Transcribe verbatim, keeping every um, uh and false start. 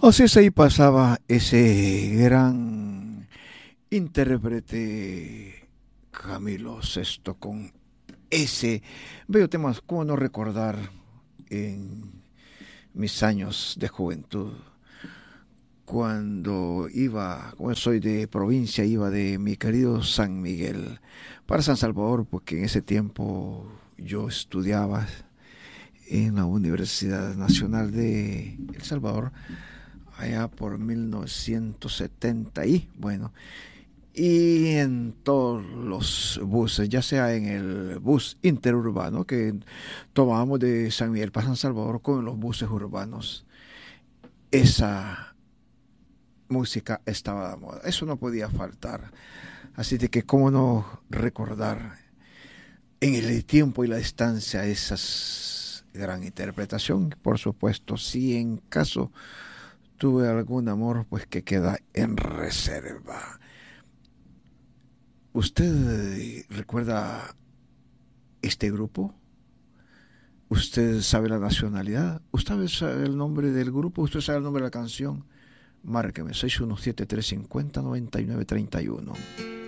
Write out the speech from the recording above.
Así es, ahí pasaba ese gran intérprete Camilo Sesto con ese bello tema, cómo no recordar en mis años de juventud, cuando iba, como soy de provincia, iba de mi querido San Miguel para San Salvador, porque en ese tiempo yo estudiaba en la Universidad Nacional de El Salvador, allá por mil novecientos setenta y bueno, y en todos los buses, ya sea en el bus interurbano que tomábamos de San Miguel para San Salvador, con los buses urbanos, esa música estaba de moda, eso no podía faltar. Así de que cómo no recordar en el tiempo y la distancia esas gran interpretación. Por supuesto, si en caso tuve algún amor, pues que queda en reserva. ¿Usted recuerda este grupo? ¿Usted sabe la nacionalidad? ¿Usted sabe el nombre del grupo? ¿Usted sabe el nombre de la canción? Márqueme seis uno siete, tres cinco cero, nueve nueve tres uno.